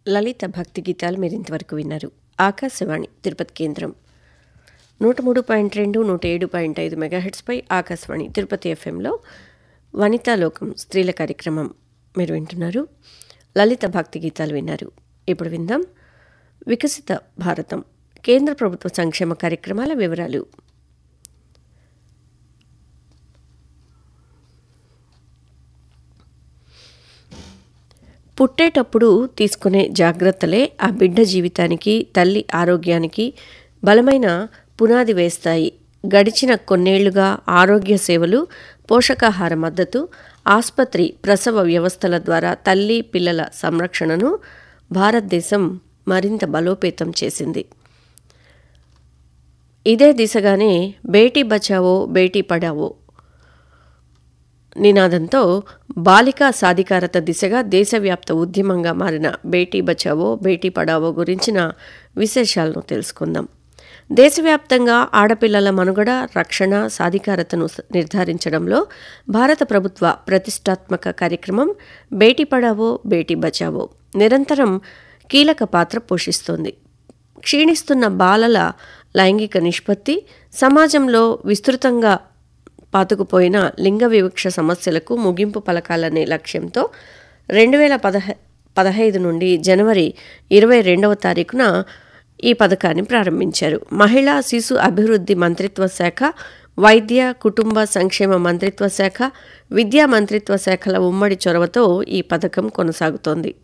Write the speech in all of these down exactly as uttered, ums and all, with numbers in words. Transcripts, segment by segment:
లలిత భక్తి గీతాలు మీరు ఇంతవరకు విన్నారు. ఆకాశవాణి తిరుపతి కేంద్రం నూట మూడు పాయింట్ రెండు నూట ఏడు పాయింట్ ఐదు మెగాహెట్స్పై ఆకాశవాణి తిరుపతి ఎఫ్ఎంలో వనితాలోకం స్త్రీల కార్యక్రమం మీరు వింటున్నారు. లలిత భక్తి గీతాలు విన్నారు. ఇప్పుడు విందాం వికసిత భారతం కేంద్ర ప్రభుత్వ సంక్షేమ కార్యక్రమాల వివరాలు. పుట్టేటప్పుడు తీసుకునే జాగ్రత్తలే ఆ బిడ్డ జీవితానికి, తల్లి ఆరోగ్యానికి బలమైన పునాది వేస్తాయి. గడిచిన కొన్నేళ్లుగా ఆరోగ్య సేవలు, పోషకాహార మద్దతు, ఆస్పత్రి ప్రసవ వ్యవస్థల ద్వారా తల్లి పిల్లల సంరక్షణను భారతదేశం మరింత బలోపేతం చేసింది. ఇదే దిశగానే బేటీ బచావో బేటీ పడావో నినాదంతో బాలికా సాధికారత దిశగా దేశవ్యాప్త ఉద్యమంగా మారిన బేటీ బచావో బేటీ పడావో గురించిన విశేషాలను తెలుసుకుందాం. దేశవ్యాప్తంగా ఆడపిల్లల మనుగడ, రక్షణ, సాధికారతను నిర్ధారించడంలో భారత ప్రభుత్వ ప్రతిష్టాత్మక కార్యక్రమం బేటీ పడావో బేటీ బచావో నిరంతరం కీలక పాత్ర పోషిస్తోంది. క్షీణిస్తున్న బాలల లైంగిక నిష్పత్తి, సమాజంలో విస్తృతంగా పాతుకుపోయిన లింగ వివక్ష సమస్యలకు ముగింపు పలకాలనే లక్ష్యంతో రెండు వేల పదహ పదహైదు నుండి జనవరి ఇరవై రెండవ తారీఖున ఈ పథకాన్ని ప్రారంభించారు. మహిళా శిశు అభివృద్ధి మంత్రిత్వ శాఖ, వైద్య కుటుంబ సంక్షేమ మంత్రిత్వ శాఖ, విద్యా మంత్రిత్వ శాఖల ఉమ్మడి చొరవతో ఈ పథకం కొనసాగుతోంది.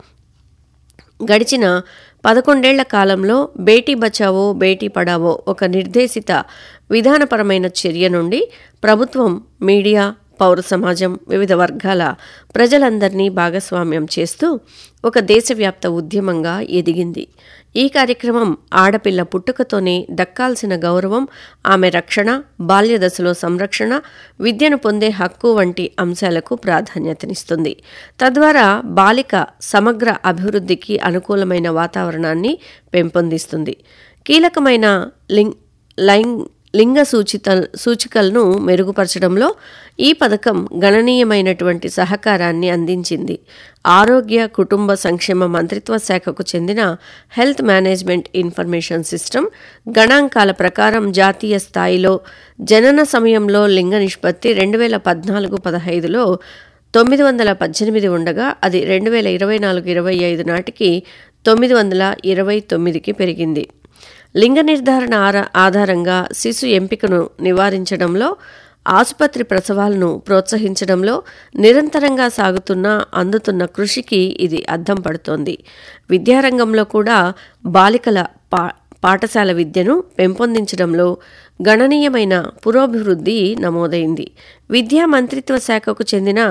గడిచిన పదకొండేళ్ల కాలంలో బేటీ బచావో బేటీ పడావో ఒక నిర్దేశిత విధానపరమైన చర్య నుండి ప్రభుత్వం, మీడియా, పౌర సమాజం, వివిధ వర్గాల ప్రజలందరినీ భాగస్వామ్యం చేస్తూ ఒక దేశవ్యాప్త ఉద్యమంగా ఎదిగింది. ఈ కార్యక్రమం ఆడపిల్ల పుట్టుకతోనే దక్కాల్సిన గౌరవం, ఆమె రక్షణ, బాల్యదశలో సంరక్షణ, విద్యను పొందే హక్కు వంటి అంశాలకు ప్రాధాన్యతనిస్తుంది. తద్వారా బాలిక సమగ్ర అభివృద్ధికి అనుకూలమైన వాతావరణాన్ని పెంపొందిస్తుంది. కీలకమైన లింగ్ లైంగ్ లింగ సూచిత సూచికలను మెరుగుపరచడంలో ఈ పథకం గణనీయమైనటువంటి సహకారాన్ని అందించింది. ఆరోగ్య కుటుంబ సంక్షేమ మంత్రిత్వ శాఖకు చెందిన హెల్త్ మేనేజ్మెంట్ ఇన్ఫర్మేషన్ సిస్టమ్ గణాంకాల ప్రకారం జాతీయ స్థాయిలో జనన సమయంలో లింగ నిష్పత్తి రెండు వేల పద్నాలుగు పదహైదులో తొమ్మిది వందల పద్దెనిమిది ఉండగా అది రెండు వేల ఇరవై నాలుగు ఇరవై ఐదు నాటికి తొమ్మిది వందల ఇరవై తొమ్మిదికి పెరిగింది. లింగ నిర్ధారణ ఆధారంగా శిశు ఎంపికను నివారించడంలో, ఆసుపత్రి ప్రసవాలను ప్రోత్సహించడంలో నిరంతరంగా సాగుతున్న అందుతున్న కృషికి ఇది అద్దం పడుతోంది. విద్యారంగంలో కూడా బాలికల పా పాఠశాల విద్యను పెంపొందించడంలో గణనీయమైన పురోభివృద్ధి నమోదైంది. విద్యా మంత్రిత్వ శాఖకు చెందిన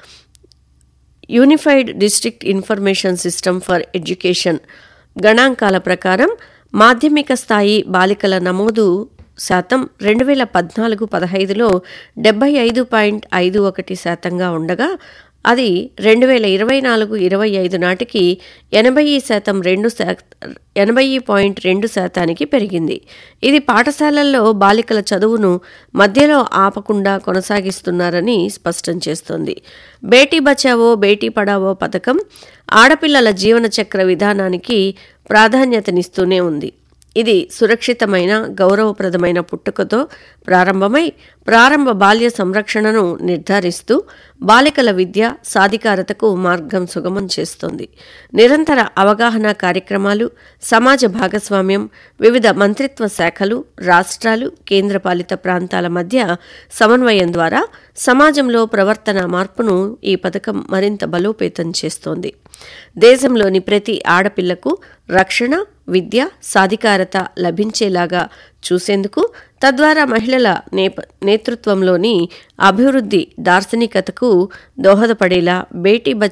unified district information system for education గణాంకాల ప్రకారం మాధ్యమిక స్థాయి బాలికల నమోదు శాతం రెండు వేల పద్నాలుగు పదహైదులో డెబ్బై ఐదు పాయింట్ ఐదు ఒకటి శాతంగా ఉండగా అది రెండు వేల ఇరవై నాలుగు ఇరవై ఐదు నాటికి ఎనభై శాతం రెండు ఎనభై పాయింట్ రెండు శాతానికి పెరిగింది. ఇది పాఠశాలల్లో బాలికల చదువును మధ్యలో ఆపకుండా కొనసాగిస్తున్నారని స్పష్టం చేస్తోంది. బేటీ బచావో బేటీ పడావో పథకం ఆడపిల్లల జీవన చక్ర విధానానికి ప్రాధాన్యతనిస్తూనే ఉంది. ఇది సురక్షితమైన, గౌరవప్రదమైన పుట్టుకతో ప్రారంభమై ప్రారంభ బాల్య సంరక్షణను నిర్ధారిస్తూ బాలికల విద్య, సాధికారతకు మార్గం సుగమం చేస్తోంది. నిరంతర అవగాహన కార్యక్రమాలు, సమాజ భాగస్వామ్యం, వివిధ మంత్రిత్వ శాఖలు, రాష్ట్రాలు, కేంద్రపాలిత ప్రాంతాల మధ్య సమన్వయం ద్వారా సమాజంలో ప్రవర్తన మార్పును ఈ పథకం మరింత బలోపేతం చేస్తోంది. దేశంలోని ప్రతి ఆడపిల్లకు రక్షణ, విద్య, సాధికారత లభించేలాగా చూసేందుకు, తద్వారా మహిళల నేప నేతృత్వంలోని అభివృద్ధి దార్శనికతకు దోహదపడేలా బేటీ బచావో